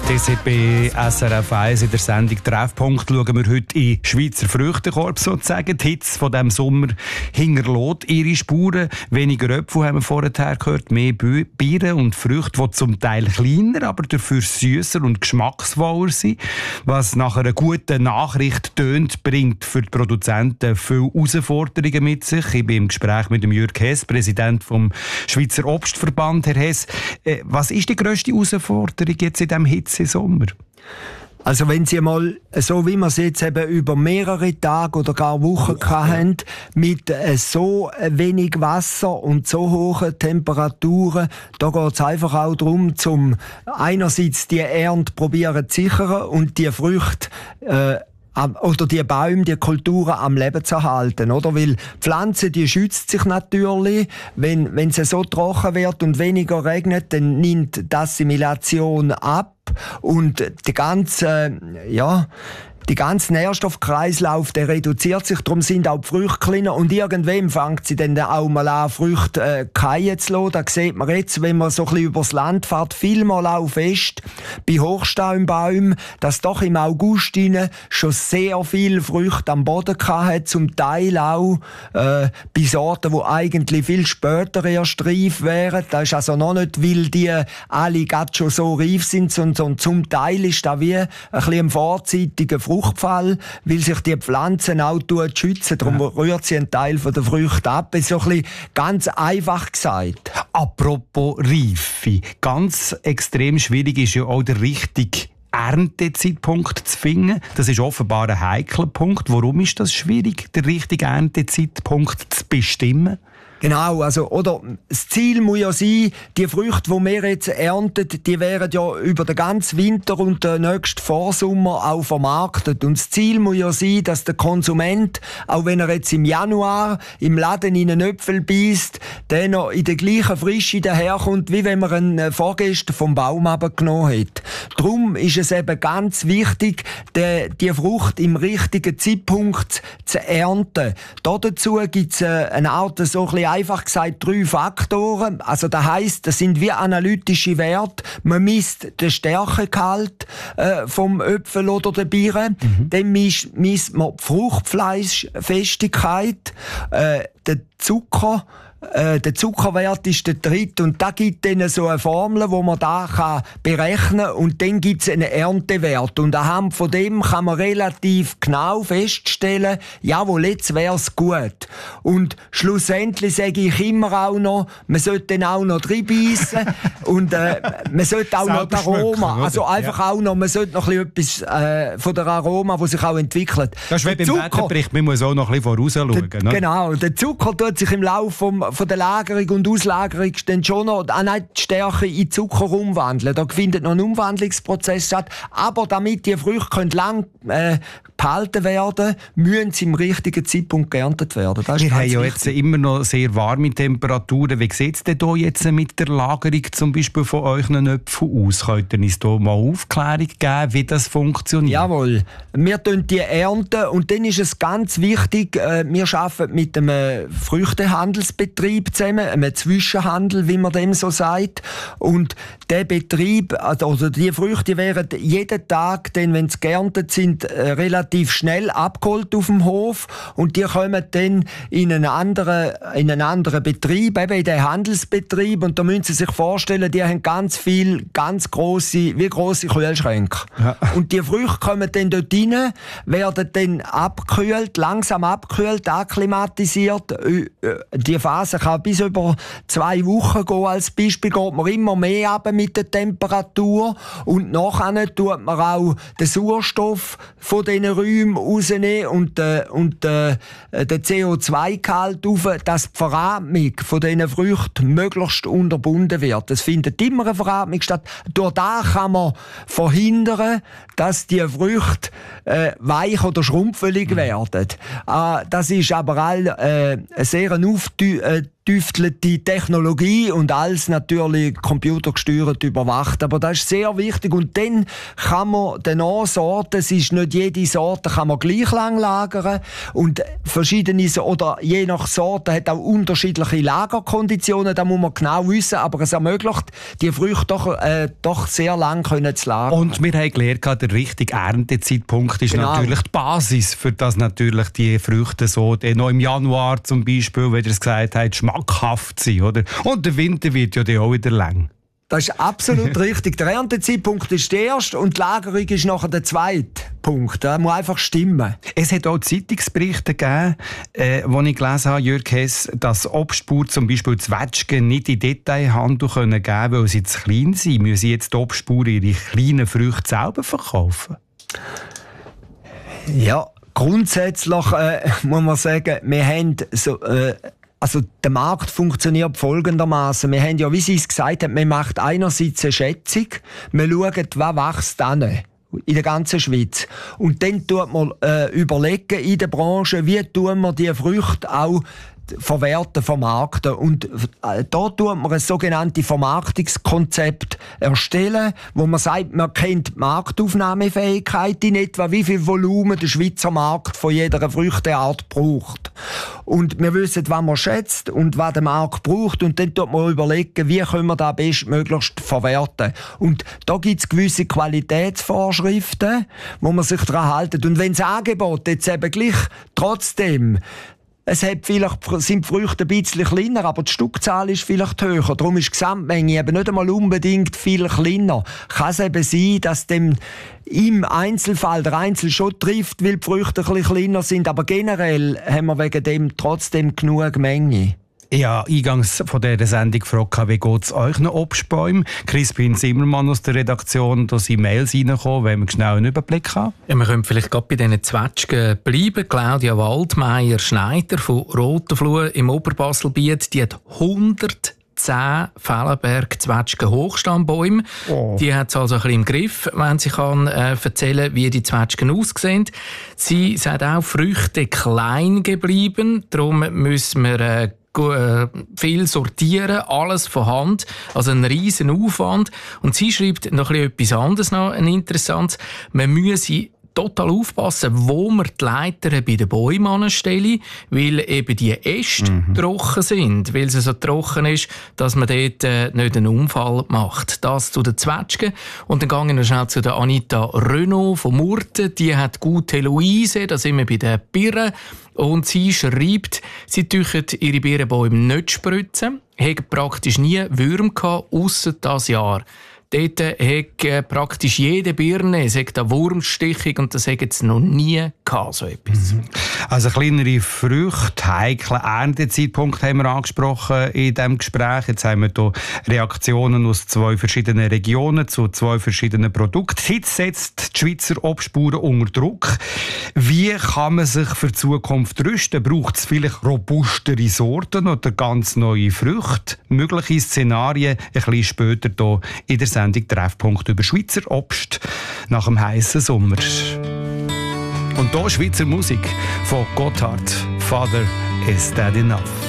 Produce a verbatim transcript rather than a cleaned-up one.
D C B S R F eins in der Sendung «Treffpunkt» schauen wir heute in Schweizer Früchtekorb sozusagen. Die Hitze von diesem Sommer hinterlässt ihre Spuren. Weniger Äpfel haben wir vorher gehört, mehr Beeren und Früchte, die zum Teil kleiner, aber dafür süsser und geschmacksvoller sind. Was nach einer guten Nachricht tönt, bringt für die Produzenten viele Herausforderungen mit sich. Ich bin im Gespräch mit dem Jürg Hess, Präsident vom Schweizer Obstverband. Herr Hess, äh, was ist die grösste Herausforderung jetzt in diesem Hitze? Sommer? Also wenn Sie mal, so wie wir es jetzt eben über mehrere Tage oder gar Wochen oh, hatten, mit so wenig Wasser und so hohen Temperaturen, da geht es einfach auch darum, zum einerseits die Ernte probieren zu sichern und die Früchte äh, oder die Bäume, die Kulturen am Leben zu erhalten, oder? Weil Pflanzen, die schützt sich natürlich. Wenn, wenn es so trocken wird und weniger regnet, dann nimmt die Assimilation ab und die ganze, ja, die ganze Nährstoffkreislauf, der reduziert sich, darum sind auch die Früchte kleiner und irgendwann fängt sie dann auch mal an, Früchte äh, fallen zu lassen. Da sieht man jetzt, wenn man so ein bisschen übers Land fährt, vielmal auch fest, bei Hochstaumbäumen, dass doch im August rein schon sehr viele Früchte am Boden hatten, zum Teil auch äh, bei Sorten, die eigentlich viel später erst reif wären. Das ist also noch nicht, weil die alle gerade schon so reif sind, sondern zum Teil ist das wie ein bisschen ein vorzeitiger Frucht. Fruchtfall, weil sich die Pflanzen auch schützen. Darum ja. rührt sie einen Teil von der Früchte ab. Das ist so ein bisschen ganz einfach gesagt. Apropos Reife. Ganz extrem schwierig ist ja auch der richtige Erntezeitpunkt zu finden. Das ist offenbar ein heikler Punkt. Warum ist das schwierig, den richtigen Erntezeitpunkt zu bestimmen? Genau, also, oder, das Ziel muss ja sein, die Früchte, die wir jetzt ernten, die werden ja über den ganzen Winter und den nächsten Vorsommer auch vermarktet. Und das Ziel muss ja sein, dass der Konsument, auch wenn er jetzt im Januar im Laden in einen Äpfel beisst, der noch in der gleichen Frische daherkommt, wie wenn man einen vorgestern vom Baum abgenommen hat. Darum ist es eben ganz wichtig, die, die Frucht im richtigen Zeitpunkt zu ernten. Dazu gibt es eine Art, so ein bisschen einfach gesagt, drei Faktoren. Also das heisst, das sind wie analytische Werte. Man misst den Stärkegehalt äh, vom Äpfel oder der Birne. Mhm. Dann misst, misst man die Fruchtfleischfestigkeit, äh, den Zucker. Äh, der Zuckerwert ist der dritte und da gibt dann so eine Formel, wo man da kann berechnen kann und dann gibt es einen Erntewert und anhand von dem kann man relativ genau feststellen, jawohl, jetzt wäre es gut. Und schlussendlich sage ich immer auch noch, man sollte dann auch noch reinbeissen und äh, man sollte auch noch das Aroma, also einfach ja. auch noch, man sollte noch ein bisschen etwas äh, von der Aroma, die sich auch entwickelt. Das ist wie beim Wetterbericht, man muss auch noch ein bisschen vorausschauen. Der, genau, der Zucker tut sich im Laufe vom von der Lagerung und Auslagerung dann schon noch ah, nein, die Stärke in Zucker umwandeln. Da findet noch ein Umwandlungsprozess statt. Aber damit die Früchte können lang äh, behalten werden, müssen sie im richtigen Zeitpunkt geerntet werden. Das Wir haben ja wichtig. Jetzt immer noch sehr warme Temperaturen. Wie sieht es denn hier jetzt mit der Lagerung zum Beispiel von euren Äpfeln aus? Könnt ihr uns hier mal Aufklärung geben, wie das funktioniert? Jawohl. Wir tun die ernten und dann ist es ganz wichtig, äh, wir arbeiten mit einem Früchtehandelsbetrieb zusammen, einem Zwischenhandel, wie man dem so sagt. Und der Betrieb, also die Früchte werden jeden Tag, denn wenn sie geerntet sind, äh, relativ schnell abgeholt auf dem Hof und die kommen dann in einen anderen, in einen anderen Betrieb, eben in den Handelsbetrieb und da müssen Sie sich vorstellen, die haben ganz viel, ganz grosse, wie grosse Kühlschränke. Ja. Und die Früchte kommen dann dort rein, werden dann abgekühlt, langsam abgekühlt, akklimatisiert. Die Phase kann bis über zwei Wochen gehen. Als Beispiel geht man immer mehr runter mit der Temperatur und nachher tut man auch den Sauerstoff von diesen Räumen rausnehmen und, äh, und äh, den C O zwei Gehalt auf, dass die Veratmung von diesen Früchten möglichst unterbunden wird. Es findet immer eine Veratmung statt. Durch das kann man verhindern, dass die Früchte äh, weich oder schrumpfelig werden. Äh, das ist aber all äh, eine sehr aufgetüftelte Technologie und alles natürlich computergesteuert überwacht. Aber das ist sehr wichtig. Und dann kann man den Sorten, es ist nicht jede Sorte kann man gleich lang lagern. Und verschiedene, oder je nach Sorte hat auch unterschiedliche Lagerkonditionen. Da muss man genau wissen. Aber es ermöglicht, die Früchte doch, äh, doch sehr lang können zu lagern. Und wir haben gelernt, der richtige Erntezeitpunkt ist genau. natürlich die Basis, für das natürlich die Früchte so noch im Januar zum Beispiel, wie ihr es gesagt habt, schmackhaft sind. Oder? Und der Winter wird ja dann auch wieder lang. Das ist absolut richtig. Der Erntezeitpunkt ist der erste und die Lagerung ist nachher der zweite Punkt. Das muss einfach stimmen. Es hat auch Zeitungsberichte gegeben, äh, wo ich gelesen habe, Jürg Hess, dass Obstbauern zum Beispiel Zwetschgen nicht in Detailhandel geben können, weil sie zu klein sind. Müssen jetzt die Obstbauern ihre kleinen Früchte selber verkaufen? Ja, grundsätzlich äh, muss man sagen, wir haben so... Äh, Also der Markt funktioniert folgendermaßen. Wir haben ja, wie Sie es gesagt haben, man macht einerseits eine Schätzung, wir schauen, was wächst an in der ganzen Schweiz. Und dann tut man äh, überlegen in der Branche, wie tun wir die Früchte auch verwerten, vermarkten. Und äh, da tut man ein sogenanntes Vermarktungskonzept erstellen, wo man sagt, man kennt die Marktaufnahmefähigkeit in etwa, wie viel Volumen der Schweizer Markt von jeder Früchteart braucht. Und wir wissen, was man schätzt und was der Markt braucht. Und dann tut man überlegen, wie können wir das bestmöglichst verwerten. Und da gibt es gewisse Qualitätsvorschriften, wo man sich daran hält. Und wenn das Angebot jetzt eben gleich trotzdem Es hat vielleicht, sind die Früchte ein bisschen kleiner, aber die Stückzahl ist vielleicht höher. Darum ist die Gesamtmenge eben nicht einmal unbedingt viel kleiner. Kann es eben sein, dass dem im Einzelfall der Einzel schon trifft, weil die Früchte ein bisschen kleiner sind, aber generell haben wir wegen dem trotzdem genug Menge. Ja, eingangs von dieser Sendung gefragt, wie geht es euch noch Obstbäumen? Crispin Zimmermann aus der Redaktion, da sind Mails reingekommen, wenn wir schnell einen Überblick haben. Ja, wir können vielleicht gerade bei diesen Zwetschgen bleiben. Claudia Waldmeier-Schneider von Rotenfluh im Oberbaselbiet, die hat hundertzehn Fellenberg-Zwetschgen Hochstammbäume. Oh. Die hat es also ein bisschen im Griff, wenn sie kann äh, erzählen, wie die Zwetschgen aussehen. Sie sagt auch, Früchte klein geblieben, darum müssen wir äh, viel sortieren, alles von Hand, also ein riesen Aufwand. Und sie schreibt noch etwas anderes, noch ein interessantes. Man müsse total aufpassen, wo man die Leiter bei den Bäumen anstellen, weil eben die Äste mhm. trocken sind, weil es so trocken ist, dass man dort äh, nicht einen Unfall macht. Das zu den Zwetschgen. Und dann gehen wir schnell zu der Anita Renault von Murten. Die hat gute Luise, da sind wir bei den Birnen. Und sie schreibt, sie tüchen ihre Birnenbäume nicht spritzen, haben praktisch nie Würmer gehabt, ausser das Jahr. Dort hat praktisch jede Birne eine Wurmstichung und das hat es noch nie gehabt, so etwas. Also kleinere Früchte, heikle Erntezeitpunkt haben wir angesprochen in diesem Gespräch. Jetzt haben wir hier Reaktionen aus zwei verschiedenen Regionen zu zwei verschiedenen Produkten. Hitze setzt die Schweizer Obstbauern unter Druck. Wie kann man sich für die Zukunft rüsten? Braucht es vielleicht robustere Sorten oder ganz neue Früchte? Mögliche Szenarien ein bisschen später hier in der Sendung Treffpunkt über Schweizer Obst nach dem heißen Sommer. Und hier Schweizer Musik von Gotthard. Father, is that enough?